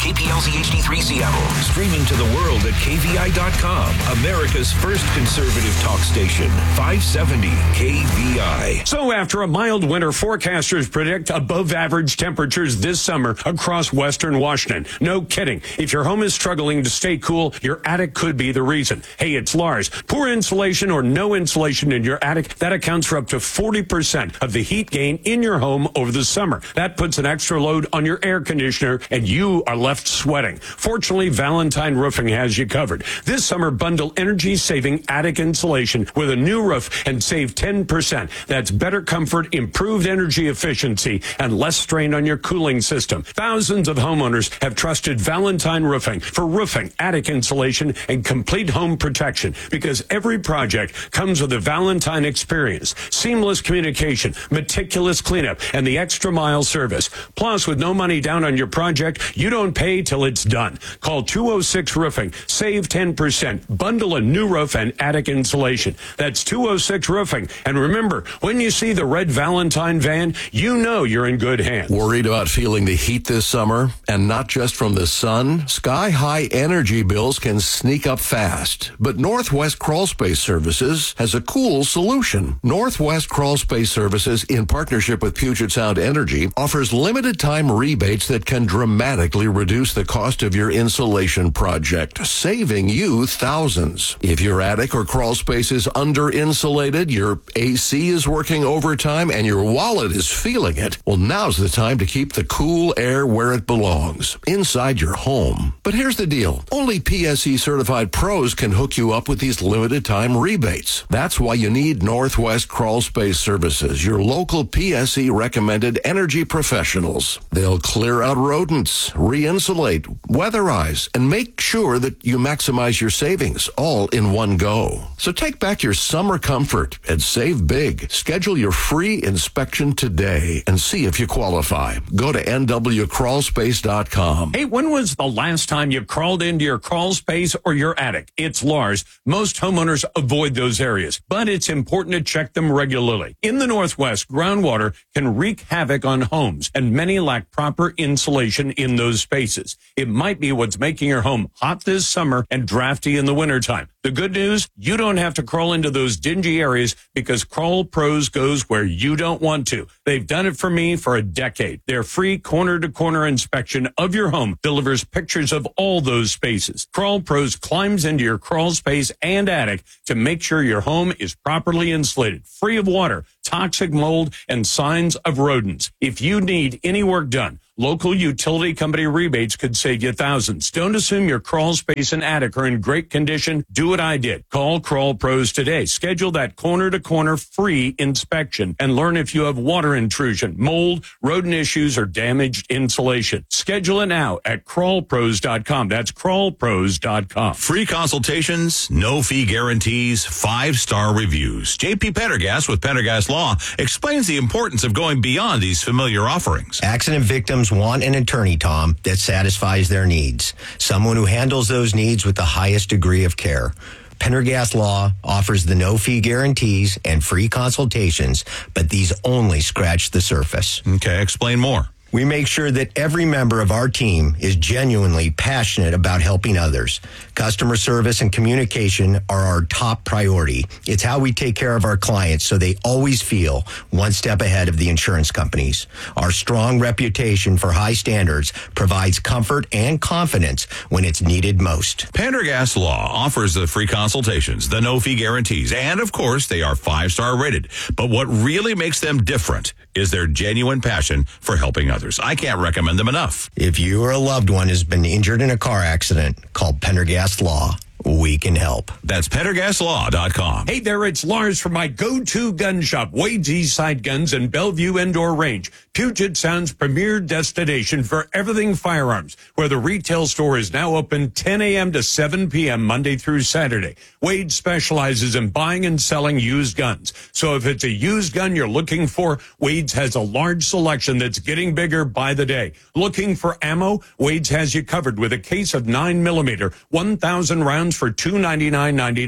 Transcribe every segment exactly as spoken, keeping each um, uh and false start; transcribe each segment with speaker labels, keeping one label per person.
Speaker 1: K P L Z H D three Seattle.
Speaker 2: Streaming to the world at K V I dot com. America's first conservative talk station. five seventy K V I.
Speaker 3: So after a mild winter, forecasters predict above average temperatures this summer across western Washington. No kidding. If your home is struggling to stay cool, your attic could be the reason. Hey, it's Lars. Poor insulation or no insulation in your attic, that accounts for up to forty percent of the heat gain in your home over the summer. That puts an extra load on your air conditioner and you are left sweating. Fortunately, Valentine Roofing has you covered. This summer, bundle energy-saving attic insulation with a new roof and save ten percent. That's better comfort, improved energy efficiency, and less strain on your cooling system. Thousands of homeowners have trusted Valentine Roofing for roofing, attic insulation, and complete home protection because every project comes with a Valentine experience, seamless communication, meticulous cleanup, and the extra mile service. Plus, with no money down on your project, you don't pay till it's done. Call two oh six Roofing. Save ten percent. Bundle a new roof and attic insulation. That's two oh six Roofing. And remember, when you see the red Valentine van, you know you're in good hands.
Speaker 4: Worried about feeling the heat this summer? And not just from the sun? Sky-high energy bills can sneak up fast. But Northwest Crawl Space Services has a cool solution. Northwest Crawl Space Services, in partnership with Puget Sound Energy, offers limited-time rebates that can dramatically reduce the cost of your insulation project, saving you thousands. If your attic or crawl space is under-insulated, your A C is working overtime, and your wallet is feeling it, well, now's the time to keep the cool air where it belongs, inside your home. But here's the deal. Only P S E-certified pros can hook you up with these limited-time rebates. That's why you need Northwest Crawl Space Services, your local P S E-recommended energy professionals. They'll clear out rodents, re-insulate, weatherize, and make sure that you maximize your savings all in one go. So take back your summer comfort and save big. Schedule your free inspection today and see if you qualify. Go to N W crawl space dot com.
Speaker 3: Hey, when was the last time you crawled into your crawl space or your attic? It's Lars. Most homeowners avoid those areas, but it's important to check them regularly. In the Northwest, groundwater can wreak havoc on homes, and many lack proper insulation in those spaces. It might be what's making your home hot this summer and drafty in the wintertime. The good news, you don't have to crawl into those dingy areas because Crawl Pros goes where you don't want to. They've done it for me for a decade. Their free corner-to-corner inspection of your home delivers pictures of all those spaces. Crawl Pros climbs into your crawl space and attic to make sure your home is properly insulated, free of water, toxic mold, and signs of rodents. If you need any work done, local utility company rebates could save you thousands. Don't assume your crawl space and attic are in great condition. Do what I did. Call Crawl Pros today. Schedule that corner-to-corner free inspection and learn if you have water intrusion, mold, rodent issues, or damaged insulation. Schedule it now at crawl pros dot com. That's crawl pros dot com.
Speaker 5: Free consultations, no fee guarantees, five-star reviews. J P Pendergast with Pendergast Law explains the importance of going beyond these familiar offerings.
Speaker 6: Accident victims want an attorney, Tom, that satisfies their needs. Someone who handles those needs with the highest degree of care. Pendergast Law offers the no-fee guarantees and free consultations, but these only scratch the surface.
Speaker 5: Okay, explain more.
Speaker 6: We make sure that every member of our team is genuinely passionate about helping others. Customer service and communication are our top priority. It's how we take care of our clients so they always feel one step ahead of the insurance companies. Our strong reputation for high standards provides comfort and confidence when it's needed most.
Speaker 5: Pendergast Law offers the free consultations, the no-fee guarantees, and, of course, they are five-star rated. But what really makes them different is their genuine passion for helping others. I can't recommend them enough.
Speaker 6: If you or a loved one has been injured in a car accident, call Pendergast Law. We can help.
Speaker 5: That's pendergast law dot com.
Speaker 3: Hey there, it's Lars from my go-to gun shop, Wade's Eastside Guns and Bellevue Indoor Range, Puget Sound's premier destination for everything firearms, where the retail store is now open ten a.m. to seven p.m. Monday through Saturday. Wade specializes in buying and selling used guns. So if it's a used gun you're looking for, Wade's has a large selection that's getting bigger by the day. Looking for ammo? Wade's has you covered with a case of nine millimeter, one thousand rounds for two hundred ninety-nine dollars and ninety-nine cents.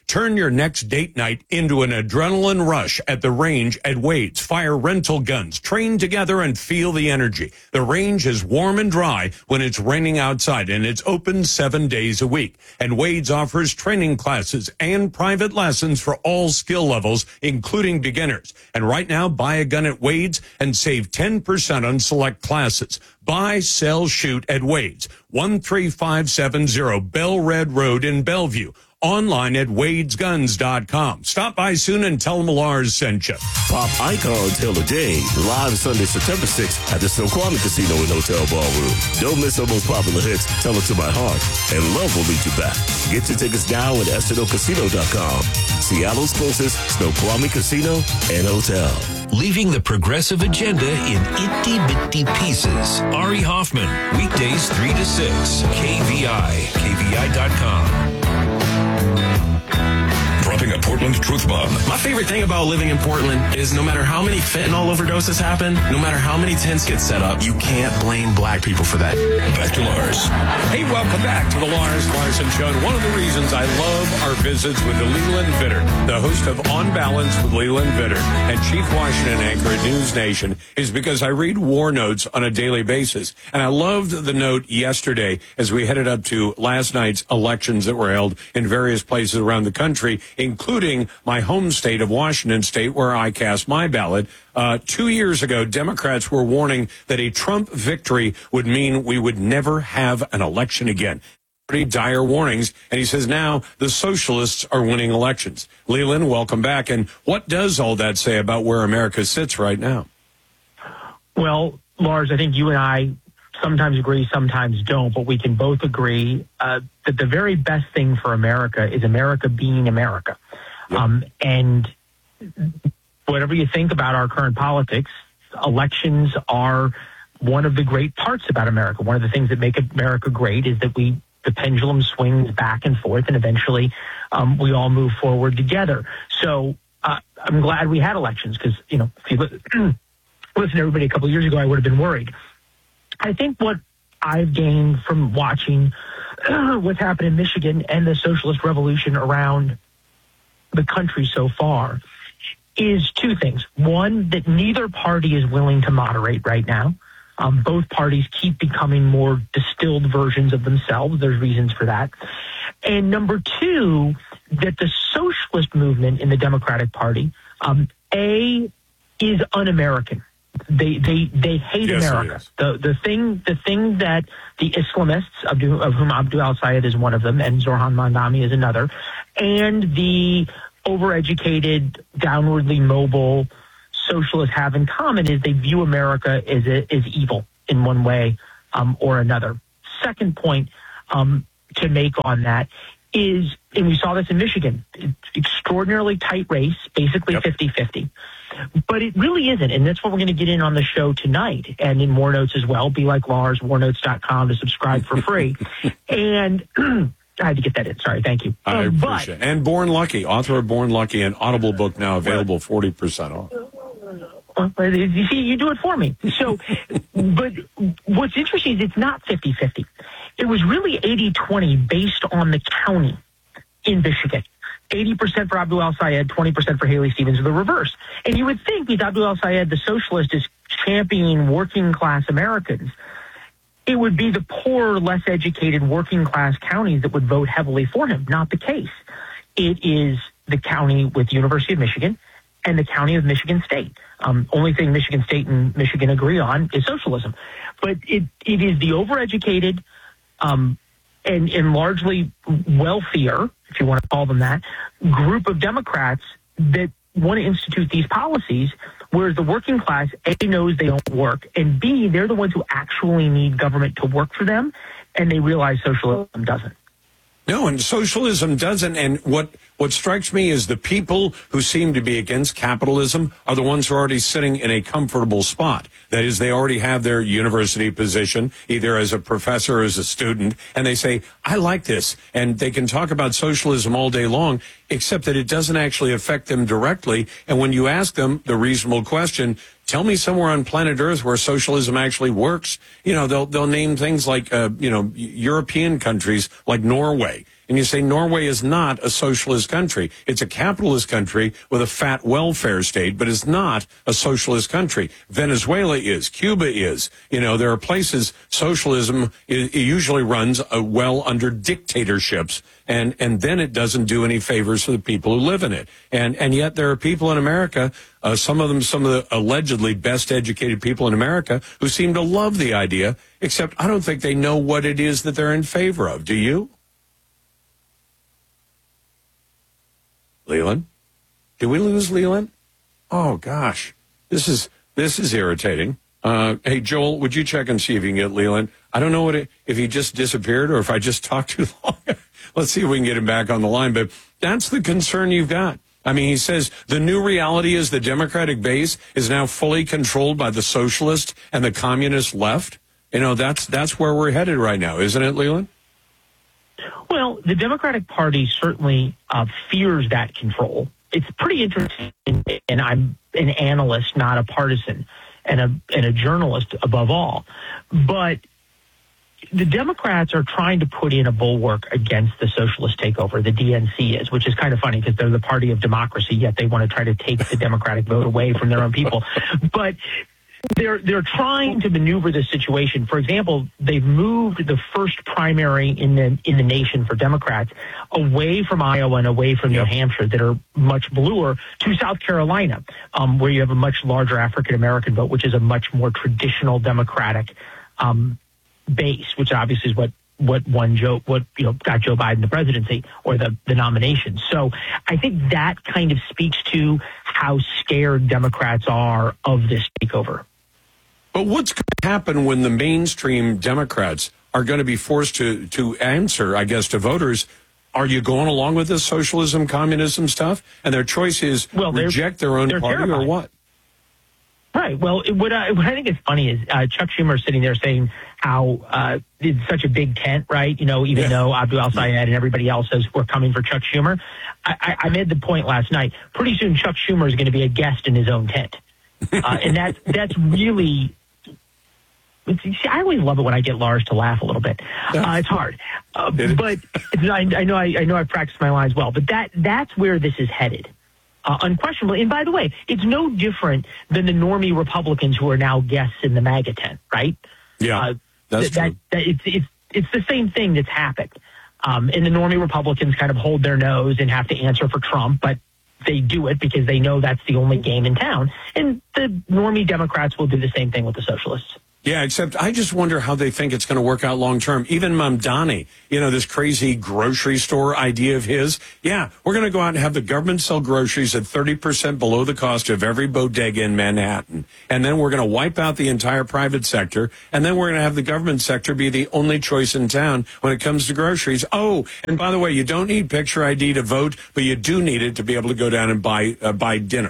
Speaker 3: Turn your next date night into an adrenaline rush at the range at Wade's. Fire rental guns, train together and feel the energy. The range is warm and dry when it's raining outside, and it's open seven days a week. And Wade's offers training classes and private lessons for all skill levels, including beginners. And right now, buy a gun at Wade's and save ten percent on select classes. Buy, sell, shoot at Wade's, one three five seven zero Bell Red Road in Bellevue. Online at wades guns dot com. Stop by soon and tell them Lars sent you.
Speaker 1: Pop Icon Taylor Day, live Sunday, September sixth at the Snoqualmie Casino and Hotel Ballroom. Don't miss our most popular hits, Tell It To My Heart, and Love Will Meet You Back. Get your tickets now at S N O casino dot com. Seattle's closest Snoqualmie Casino and Hotel.
Speaker 2: Leaving the progressive agenda in itty-bitty pieces. Ari Hoffman, weekdays three to six, K V I, K V I dot com. Dropping a Portland truth bomb.
Speaker 7: My favorite thing about living in Portland is no matter how many fentanyl overdoses happen, no matter how many tents get set up, you can't blame black people for that.
Speaker 2: Back to Lars.
Speaker 3: Hey, welcome back to the Lars Larson Show. And one of the reasons I love our visits with Leland Vittert, the host of On Balance with Leland Vittert and Chief Washington anchor at News Nation, is because I read war notes on a daily basis. And I loved the note yesterday as we headed up to last night's elections that were held in various places around the country, including my home state of Washington State, where I cast my ballot. Uh, two years ago, Democrats were warning that a Trump victory would mean we would never have an election again. Pretty dire warnings. And he says now the socialists are winning elections. Leland, welcome back. And what does all that say about where America sits right now?
Speaker 8: Well, Lars, I think you and I sometimes agree, sometimes don't, but we can both agree uh, that the very best thing for America is America being America. Yep. Um, and whatever you think about our current politics, elections are one of the great parts about America. One of the things that make America great is that we the pendulum swings back and forth, and eventually um, we all move forward together. So uh, I'm glad we had elections because, you know, if you listen to everybody a couple of years ago, I would have been worried. I think what I've gained from watching uh, what's happened in Michigan and the socialist revolution around the country so far is two things. One, that neither party is willing to moderate right now. Um, both parties keep becoming more distilled versions of themselves. There's reasons for that. And number two, that the socialist movement in the Democratic Party, um, A, is un-American. They they they hate
Speaker 3: yes,
Speaker 8: America. The the thing the thing that the Islamists, of, of whom Abdul al-Sayed is one of them, and Zorhan Mandami is another, and the overeducated, downwardly mobile socialists have in common is they view America as a, as evil in one way um, or another. Second point um, to make on that is, and we saw this in Michigan, it's extraordinarily tight race, basically
Speaker 3: yep.
Speaker 8: fifty-fifty. But it really isn't, and that's what we're going to get in on the show tonight, and in War Notes as well. Be like Lars, war notes dot com to subscribe for free. And I had to get that in. Sorry, thank you.
Speaker 3: I
Speaker 8: um,
Speaker 3: appreciate it. And Born Lucky, author of Born Lucky, an Audible book now available forty percent off.
Speaker 8: You see, you do it for me. So, but what's interesting is it's not fifty-fifty. It was really eighty twenty based on the county in Michigan. eighty percent for Abdul al-Sayed, twenty percent for Haley Stevens, the reverse. And you would think because Abdul al-Sayed, the socialist, is championing working class Americans, it would be the poor, less educated working class counties that would vote heavily for him. Not the case. It is the county with the University of Michigan and the county of Michigan State. Um, only thing Michigan State and Michigan agree on is socialism. But it, it is the overeducated um, and, and largely wealthier, if you want to call them that, group of Democrats that want to institute these policies, whereas the working class, A, knows they don't work, and B, they're the ones who actually need government to work for them, and they realize socialism doesn't.
Speaker 3: No, and socialism doesn't. And what, what strikes me is the people who seem to be against capitalism are the ones who are already sitting in a comfortable spot. That is, they already have their university position, either as a professor or as a student, and they say, I like this. And they can talk about socialism all day long, except that it doesn't actually affect them directly. And when you ask them the reasonable question, tell me somewhere on planet Earth where socialism actually works. You know, they'll they'll name things like, uh, you know, European countries like Norway. And you say Norway is not a socialist country. It's a capitalist country with a fat welfare state, but it's not a socialist country. Venezuela is. Cuba is. You know, there are places socialism it, it usually runs uh, well under dictatorships, and, and then it doesn't do any favors for the people who live in it. And, and yet there are people in America, uh, some of them, some of the allegedly best educated people in America, who seem to love the idea, except I don't think they know what it is that they're in favor of. Do you? Leland? Did we lose Leland? Oh, gosh. This is this is irritating. Uh, hey, Joel, would you check and see if you can get Leland? I don't know what it, if he just disappeared or if I just talked too long. Let's see if we can get him back on the line. But that's the concern you've got. I mean, he says the new reality is the Democratic base is now fully controlled by the socialist and the communist left. You know, that's that's where we're headed right now, isn't it, Leland?
Speaker 8: Well, the Democratic Party certainly uh, fears that control. It's pretty interesting, and I'm an analyst, not a partisan, and a and a journalist above all. But the Democrats are trying to put in a bulwark against the socialist takeover, the D N C is, which is kind of funny because they're the party of democracy, yet they want to try to take the Democratic vote away from their own people. But they're they're trying to maneuver this situation. For example, they've moved the first primary in the in the nation for Democrats away from Iowa and away from yep. New Hampshire that are much bluer to South Carolina, um, where you have a much larger African American vote, which is a much more traditional Democratic um, base, which obviously is what what won Joe, what you know got Joe Biden the presidency or the the nomination. So I think that kind of speaks to how scared Democrats are of this takeover.
Speaker 3: But what's going to happen when the mainstream Democrats are going to be forced to, to answer, I guess, to voters, are you going along with this socialism, communism stuff? And their choice is well, reject their own party terrified. or what?
Speaker 8: Right. Well, what I, what I think is funny is uh, Chuck Schumer sitting there saying how uh, it's such a big tent, right? You know, even yeah. though Abdul Al-Sayed and everybody else says we're coming for Chuck Schumer. I, I, I made the point last night. Pretty soon Chuck Schumer is going to be a guest in his own tent. Uh, and that's, that's really... See, I always love it when I get Lars to laugh a little bit. Uh, it's hard, uh, but I, I know I, I know I practiced my lines well. But that that's where this is headed, uh, unquestionably. And by the way, it's no different than the normie Republicans who are now guests in the MAGA tent, right?
Speaker 3: Yeah, uh, that's
Speaker 8: that,
Speaker 3: true.
Speaker 8: That, that it's it's it's the same thing that's happened. Um, and the normie Republicans kind of hold their nose and have to answer for Trump, but they do it because they know that's the only game in town. And the normie Democrats will do the same thing with the socialists.
Speaker 3: Yeah, except I just wonder how they think it's going to work out long term. Even Mamdani, you know, this crazy grocery store idea of his. Yeah, we're going to go out and have the government sell groceries at thirty percent below the cost of every bodega in Manhattan. And then we're going to wipe out the entire private sector. And then we're going to have the government sector be the only choice in town when it comes to groceries. Oh, and by the way, you don't need picture I D to vote, but you do need it to be able to go down and buy uh, buy dinner.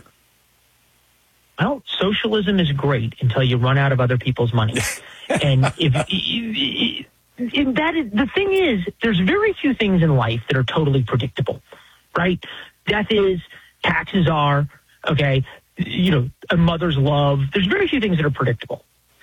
Speaker 8: Well, socialism is great until you run out of other people's money. And if, if, if that is, the thing is, there's very few things in life that are totally predictable, right? Death is, taxes are, okay, you know, a mother's love. There's very few things that are predictable.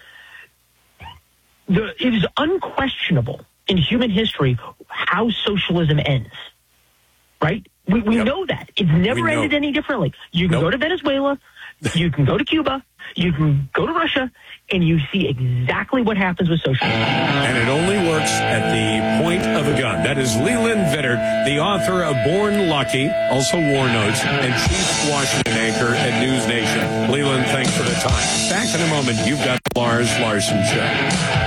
Speaker 8: The, it is unquestionable in human history how socialism ends, right? We, we yep. know that. It's never ended any differently. You can nope. go to Venezuela. You can go to Cuba, you can go to Russia, and you see exactly what happens with socialism.
Speaker 3: And it only works at the point of a gun. That is Leland Vittert, the author of Born Lucky, also War Notes, and chief Washington anchor at News Nation. Leland, thanks for the time. Back in a moment, you've got the Lars Larson Show.